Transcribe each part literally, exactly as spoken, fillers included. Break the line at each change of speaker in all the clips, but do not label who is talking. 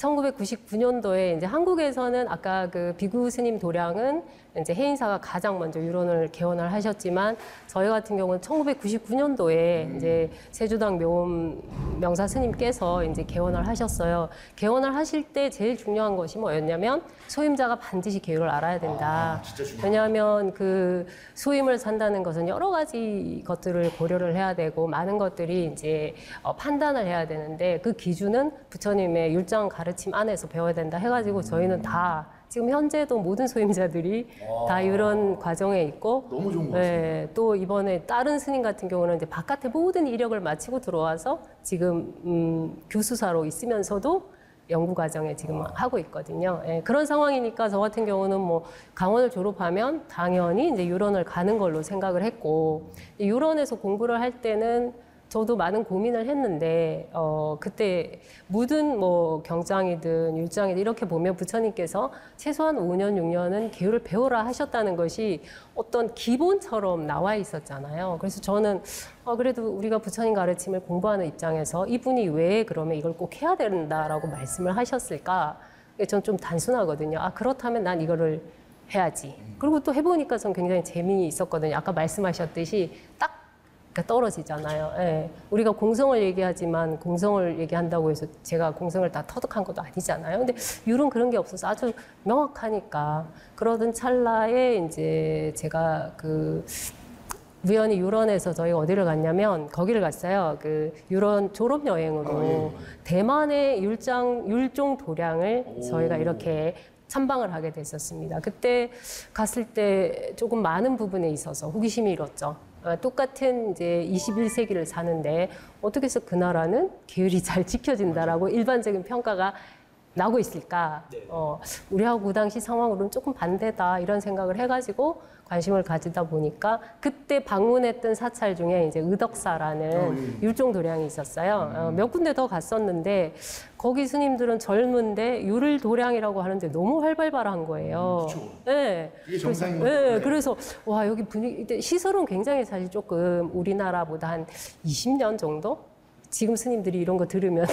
천구백구십구 년도에 이제 한국에서는 아까 그 비구 스님 도량은 이제 해인사가 가장 먼저 유론을 개원을 하셨지만 저희 같은 경우는 천구백구십구 년도에
음.
이제 세주당 묘음 명사 스님께서 이제 개원을 하셨어요. 개원을 하실 때 제일 중요한 것이 뭐였냐면 소임자가 반드시 계율을 알아야 된다.
아, 진짜 중요하다.
왜냐하면 그 소임을 산다는 것은 여러 가지 것들을 고려를 해야 되고 많은 것들이 이제 어, 판단을 해야 되는데 그 기준은 부처님의 율장 가르침 안에서 배워야 된다 해가지고 저희는 다 지금 현재도 모든 소임자들이
와.
다 이런 과정에 있고
너무 좋은 것 같습니다.
네, 또 이번에 다른 스님 같은 경우는 이제 바깥에 모든 이력을 마치고 들어와서 지금 음, 교수사로 있으면서도 연구 과정에 지금
와.
하고 있거든요. 예, 그런 상황이니까 저 같은 경우는 뭐 강원을 졸업하면 당연히 이제 유런을 가는 걸로 생각을 했고 유런에서 공부를 할 때는 저도 많은 고민을 했는데 어 그때 모든 뭐 경장이든 율장이든 이렇게 보면 부처님께서 최소한 오 년, 육 년은 계율을 배우라 하셨다는 것이 어떤 기본처럼 나와 있었잖아요. 그래서 저는 어 그래도 우리가 부처님 가르침을 공부하는 입장에서 이분이 왜 그러면 이걸 꼭 해야 된다라고 말씀을 하셨을까? 저는 좀 단순하거든요. 아 그렇다면 난 이거를 해야지. 그리고 또 해보니까 전 굉장히 재미있었거든요. 아까 말씀하셨듯이 딱 떨어지잖아요. 예. 우리가 공성을 얘기하지만 공성을 얘기한다고 해서 제가 공성을 다 터득한 것도 아니잖아요. 근데 율은 그런 게 없어서 아주 명확하니까 그러던 찰나에 이제 제가 그 우연히 유런에서 저희가 어디를 갔냐면 거기를 갔어요. 그 유런 졸업 여행으로
아, 예.
대만의 율장 율종 도량을
오.
저희가 이렇게 참방을 하게 됐었습니다. 그때 갔을 때 조금 많은 부분에 있어서 호기심이 일었죠. 어, 똑같은 이제 이십일 세기를 사는데 어떻게 해서 그 나라는 계율이 잘 지켜진다라고 일반적인 평가가 나고 있을까? 어, 우리하고 그 당시 상황으로는 조금 반대다 이런 생각을 해가지고 관심을 가지다 보니까 그때 방문했던 사찰 중에 이제 의덕사라는
어, 예.
율종 도량이 있었어요. 어, 몇 군데 더 갔었는데 거기 스님들은 젊은데 율을 도량이라고 하는데 너무 활발한 거예요.
그쵸.
네.
이게 정상인
그래서,
거죠.
네.
네.
그래서 와 여기 분위기 시설은 굉장히 사실 조금 우리나라보다 한 이십 년 정도? 지금 스님들이 이런 거 들으면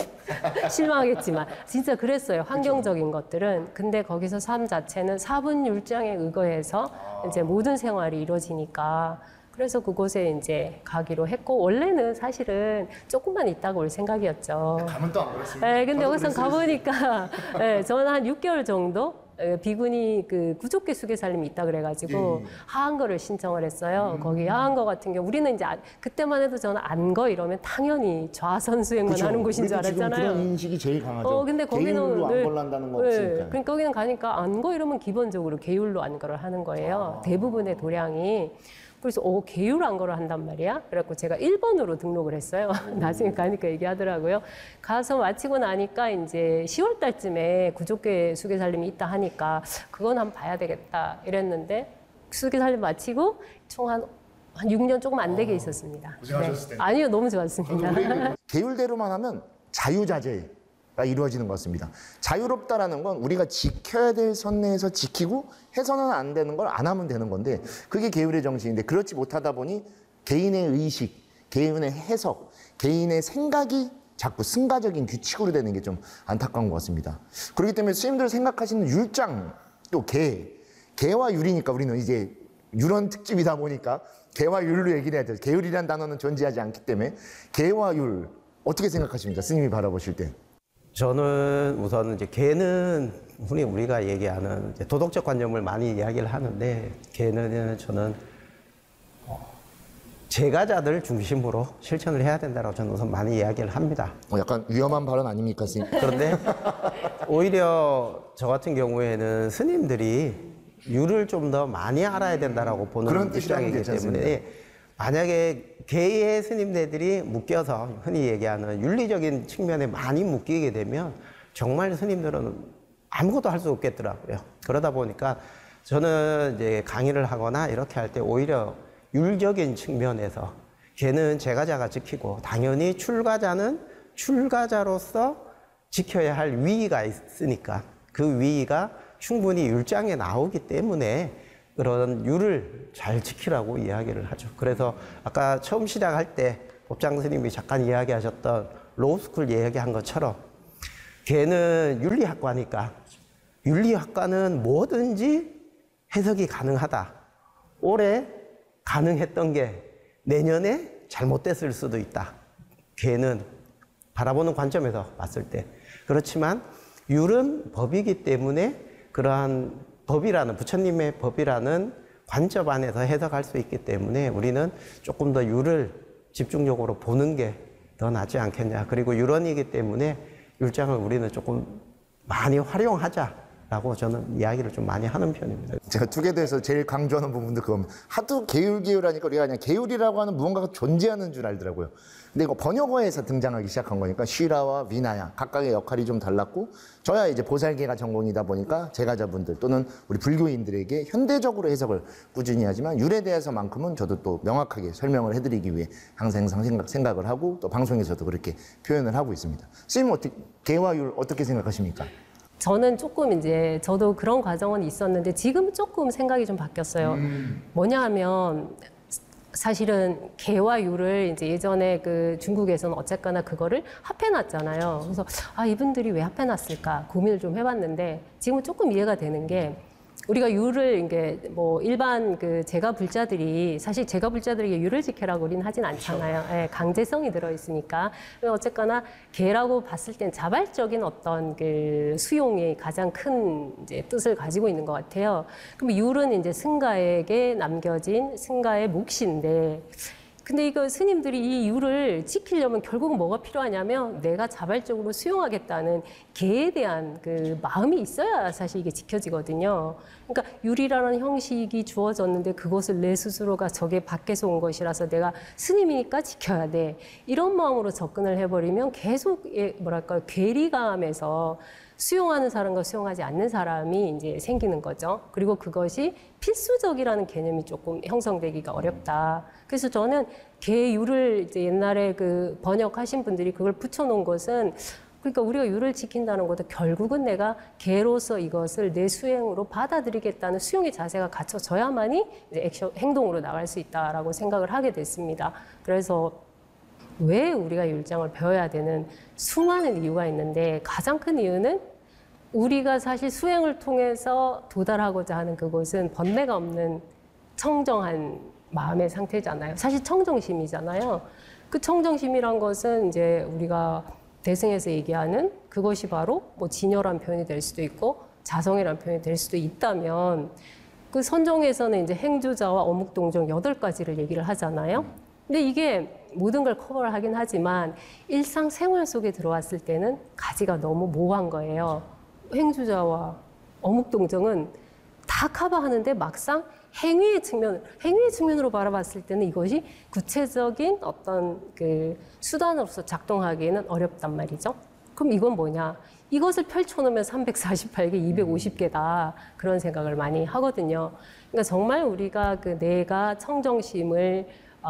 실망하겠지만 진짜 그랬어요. 환경적인 것들은. 근데 거기서 삶 자체는 사분율장에 의거해서
아.
이제 모든 생활이 이루어지니까 그래서 그곳에 이제 가기로 했고 원래는 사실은 조금만 있다가 올 생각이었죠.
가면 또 안 그렇습니다.
네, 근데
저도
여기서
그랬어요.
가보니까 네, 저는 한 육 개월 정도 에, 비구니 그 구족계 수계살림이 있다 그래가지고
예, 예.
하한거를 신청을 했어요.
음.
거기 하한거 같은 경우 우리는 이제 안- 그때만 해도 저는 안거 이러면 당연히 좌선 수행만
그쵸.
하는 곳인 줄
우리도 지금
알았잖아요.
그런 인식이 제일 강하죠.
어, 근데 거기는
개인으로
네.
안 걸란다는 거
네.
없으니까.
그러니까 거기는 가니까 안거 이러면 기본적으로 계율로 안거를 하는 거예요.
아.
대부분의 도량이. 그래서 오 계율 안거를 한단 말이야. 그래갖고 제가 일 번으로 등록을 했어요. 나중에 가니까 얘기하더라고요. 가서 마치고 나니까 이제 시월 달쯤에 구족계 수계살림이 있다 하니까 그건 한번 봐야 되겠다 이랬는데 수계살림 마치고 총 한 한 육 년 조금 안 되게 있었습니다.
고생하셨을 텐데.
아니요, 너무 좋았습니다.
계율대로만 하면 자유자재가 이루어지는 것 같습니다. 자유롭다라는 건 우리가 지켜야 될 선 내에서 지키고 해서는 안 되는 걸 안 하면 되는 건데 그게 계율의 정신인데 그렇지 못하다 보니 개인의 의식, 개인의 해석, 개인의 생각이 자꾸 승가적인 규칙으로 되는 게 좀 안타까운 것 같습니다. 그렇기 때문에 스님들 생각하시는 율장, 또 계, 계와 율이니까 우리는 이제 율원 특집이다 보니까 계와 율로 얘기를 해야 돼요. 계율이라는 단어는 존재하지 않기 때문에 계와 율 어떻게 생각하십니까? 스님이 바라보실 때.
저는 우선 이제 개는 흔히 우리가 얘기하는 이제 도덕적 관념을 많이 이야기를 하는데 개는 저는 어, 제가자들 중심으로 실천을 해야 된다고 저는 우선 많이 이야기를 합니다.
어, 약간 위험한 발언 아닙니까, 스님?
그런데 오히려 저 같은 경우에는 스님들이 율을 좀 더 많이 알아야 된다라고 보는
그런 뜻이라면
입장이기
괜찮습니다.
때문에 만약에 개의 스님들이 묶여서 흔히 얘기하는 윤리적인 측면에 많이 묶이게 되면 정말 스님들은 아무것도 할 수 없겠더라고요. 그러다 보니까 저는 이제 강의를 하거나 이렇게 할 때 오히려 율적인 측면에서 개는 제가자가 지키고 당연히 출가자는 출가자로서 지켜야 할 위의가 있으니까 그 위의가 충분히 율장에 나오기 때문에 그런 율을 잘 지키라고 이야기를 하죠. 그래서 아까 처음 시작할 때 법장 스님이 잠깐 이야기하셨던 로우스쿨 이야기한 것처럼 개는 윤리학과니까 윤리학과는 뭐든지 해석이 가능하다. 올해 가능했던 게 내년에 잘못됐을 수도 있다. 개는 바라보는 관점에서 봤을 때. 그렇지만 율은 법이기 때문에 그러한 법이라는, 부처님의 법이라는 관점 안에서 해석할 수 있기 때문에 우리는 조금 더 율을 집중적으로 보는 게 더 낫지 않겠냐. 그리고 율원이기 때문에 율장을 우리는 조금 많이 활용하자라고 저는 이야기를 좀 많이 하는 편입니다.
제가 투게더에서 제일 강조하는 부분도 그겁니다. 하도 계율 계율하니까 우리가 그냥 계율이라고 하는 무언가가 존재하는 줄 알더라고요. 근데 이거 번역어에서 등장하기 시작한 거니까 쉬라와 위나야 각각의 역할이 좀 달랐고, 저야 이제 보살계가 전공이다 보니까 제가자분들 또는 우리 불교인들에게 현대적으로 해석을 꾸준히 하지만 율에 대해서만큼은 저도 또 명확하게 설명을 해드리기 위해 항상 생각, 생각을 하고 또 방송에서도 그렇게 표현을 하고 있습니다. 스님 어떻게 개와 율 어떻게 생각하십니까?
저는 조금 이제 저도 그런 과정은 있었는데 지금 조금 생각이 좀 바뀌었어요.
음.
뭐냐 하면 사실은 개와 율을 이제 예전에 그 중국에서는 어쨌거나 그거를 합해놨잖아요. 그래서 아 이분들이 왜 합해놨을까 고민을 좀 해봤는데 지금은 조금 이해가 되는 게, 우리가 율을 이게 뭐 일반 그 제가 불자들이 사실 제가 불자들에게 율을 지켜라고 우리는 하진 않잖아요. 예, 강제성이 들어 있으니까. 어쨌거나 개라고 봤을 땐 자발적인 어떤 그 수용이 가장 큰 이제 뜻을 가지고 있는 것 같아요. 그럼 율은 이제 승가에게 남겨진 승가의 몫인데, 근데 이거 스님들이 이 율을 지키려면 결국은 뭐가 필요하냐면 내가 자발적으로 수용하겠다는 개에 대한 그 마음이 있어야 사실 이게 지켜지거든요. 그러니까 율이라는 형식이 주어졌는데 그것을 내 스스로가 저게 밖에서 온 것이라서 내가 스님이니까 지켜야 돼. 이런 마음으로 접근을 해버리면 계속 뭐랄까 괴리감에서 수용하는 사람과 수용하지 않는 사람이 이제 생기는 거죠. 그리고 그것이 필수적이라는 개념이 조금 형성되기가 어렵다. 그래서 저는 개율을 이제 옛날에 그 번역하신 분들이 그걸 붙여놓은 것은, 그러니까 우리가 율을 지킨다는 것도 결국은 내가 개로서 이것을 내 수행으로 받아들이겠다는 수용의 자세가 갖춰져야만이 이제 액션, 행동으로 나갈 수 있다라고 생각을 하게 됐습니다. 그래서 왜 우리가 율장을 배워야 되는 수많은 이유가 있는데, 가장 큰 이유는 우리가 사실 수행을 통해서 도달하고자 하는 그것은 번뇌가 없는 청정한 마음의 상태잖아요. 사실 청정심이잖아요. 그 청정심이란 것은 이제 우리가 대승에서 얘기하는 그것이 바로 뭐 진여란 표현이 될 수도 있고 자성이란 표현이 될 수도 있다면, 그 선종에서는 이제 행주자와 어묵동정 여덟 가지를 얘기를 하잖아요. 근데 이게 모든 걸 커버를 하긴 하지만 일상생활 속에 들어왔을 때는 가지가 너무 모호한 거예요. 행주자와 어묵동정은 다 커버하는데 막상 행위의 측면, 행위의 측면으로 바라봤을 때는 이것이 구체적인 어떤 그 수단으로서 작동하기에는 어렵단 말이죠. 그럼 이건 뭐냐? 이것을 펼쳐놓으면 삼백사십팔 개, 이백오십 개다. 그런 생각을 많이 하거든요. 그러니까 정말 우리가 그 내가 청정심을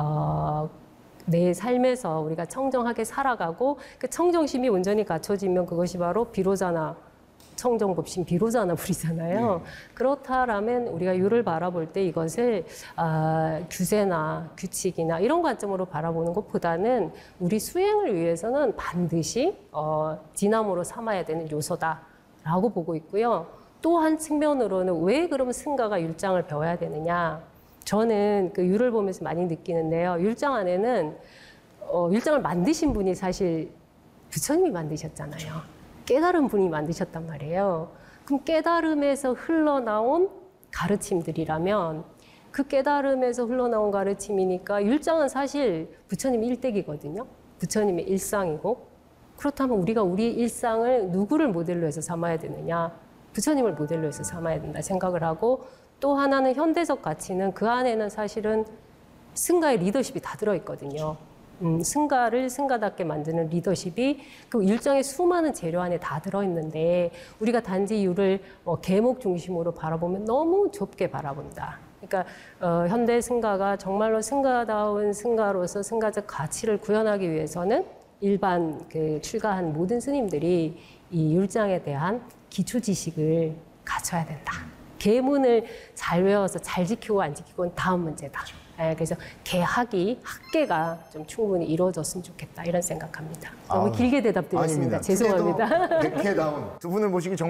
어, 내 삶에서 우리가 청정하게 살아가고 그 청정심이 온전히 갖춰지면 그것이 바로 비로자나 청정법심 비로자나 불이잖아요. 네. 그렇다라면 우리가 율을 바라볼 때 이것을 아, 규제나 규칙이나 이런 관점으로 바라보는 것보다는 우리 수행을 위해서는 반드시 어, 진함으로 삼아야 되는 요소다라고 보고 있고요. 또 한 측면으로는 왜 그러면 승가가 율장을 배워야 되느냐? 저는 그 율을 보면서 많이 느끼는데요. 율장 안에는 어, 율장을 만드신 분이 사실 부처님이 만드셨잖아요. 깨달은 분이 만드셨단 말이에요. 그럼 깨달음에서 흘러나온 가르침들이라면 그 깨달음에서 흘러나온 가르침이니까 율장은 사실 부처님 일대기거든요. 부처님의 일상이고, 그렇다면 우리가 우리의 일상을 누구를 모델로 해서 삼아야 되느냐? 부처님을 모델로 해서 삼아야 된다 생각을 하고, 또 하나는 현대적 가치는 그 안에는 사실은 승가의 리더십이 다 들어있거든요. 음, 승가를 승가답게 만드는 리더십이 그 율장의 수많은 재료 안에 다 들어있는데 우리가 단지 율을 어, 계목 중심으로 바라보면 너무 좁게 바라본다. 그러니까 어, 현대 승가가 정말로 승가다운 승가로서 승가적 가치를 구현하기 위해서는 일반 그 출가한 모든 스님들이 이 율장에 대한 기초 지식을 갖춰야 된다. 계문을 잘 외워서 잘 지키고 안 지키고는 다음 문제다. 예, 그래서 개학이 학계가 좀 충분히 이루어졌으면 좋겠다 이런 생각합니다. 너무
아,
길게 대답드렸습니다.
아닙니다.
죄송합니다.
백해다운 두 분을 모시기 정말